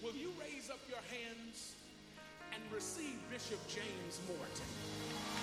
Will you raise up your hands and receive Bishop James Morton?